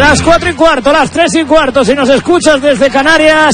Las 4:15, las 3:15, si nos escuchas desde Canarias,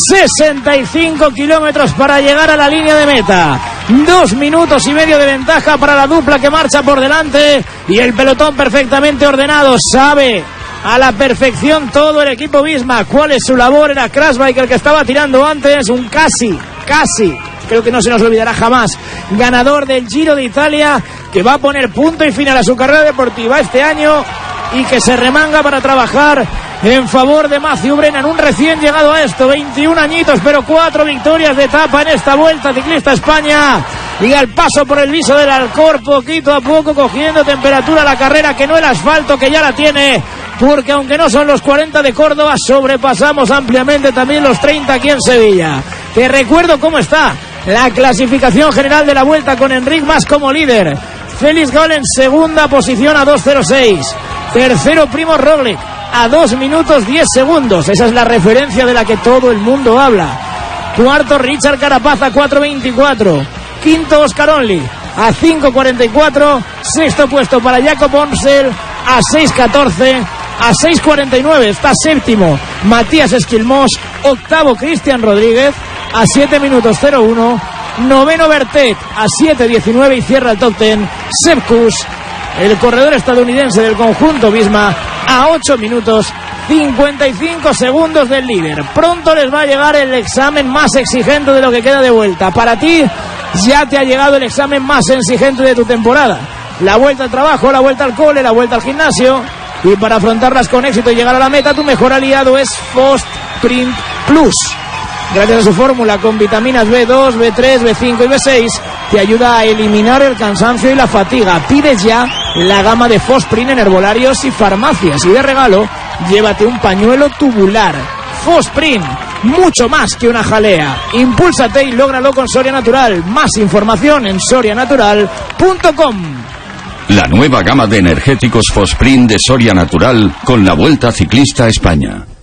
65 kilómetros para llegar a la línea de meta. 2 minutos y medio de ventaja para la dupla que marcha por delante y el pelotón perfectamente ordenado. Sabe a la perfección todo el equipo Visma cuál es su labor. Era Krasbike el que estaba tirando antes, un casi, creo que no se nos olvidará jamás, ganador del Giro de Italia, que va a poner punto y final a su carrera deportiva este año y que se remanga para trabajar en favor de Matthew Brennan, un recién llegado a esto, 21 añitos, pero 4 victorias de etapa en esta Vuelta Ciclista España, y al paso por el Viso del Alcor, poquito a poco cogiendo temperatura la carrera, que no el asfalto, que ya la tiene, porque aunque no son los 40 de Córdoba, sobrepasamos ampliamente también los 30 aquí en Sevilla. Te recuerdo cómo está la clasificación general de la Vuelta, con Enric Mas como líder, Félix Gol en segunda posición a 2:06, tercero Primož Roglič a 2 minutos 10 segundos, esa es la referencia de la que todo el mundo habla. Cuarto Richard Carapaz a 4:24, quinto Oscar Onley a 5:44, sexto puesto para Jakob Onsel a 6:14, a 6:49 está séptimo Matías Esquilmós, octavo Cristian Rodríguez a 7 minutos 01, noveno Bertet a 7:19 y cierra el top 10 Sepp Kuss, el corredor estadounidense del conjunto Visma, a 8 minutos 55 segundos del líder. Pronto les va a llegar el examen más exigente de lo que queda de Vuelta. Para ti ya te ha llegado el examen más exigente de tu temporada. La vuelta al trabajo, la vuelta al cole, la vuelta al gimnasio. Y para afrontarlas con éxito y llegar a la meta, tu mejor aliado es Fosprint Plus. Gracias a su fórmula con vitaminas B2, B3, B5 y B6, te ayuda a eliminar el cansancio y la fatiga. Pides ya la gama de Fosprint en herbolarios y farmacias. Y de regalo, llévate un pañuelo tubular. Fosprint, mucho más que una jalea. Impúlsate y lógralo con Soria Natural. Más información en sorianatural.com. La nueva gama de energéticos Fosprint de Soria Natural con la Vuelta Ciclista España.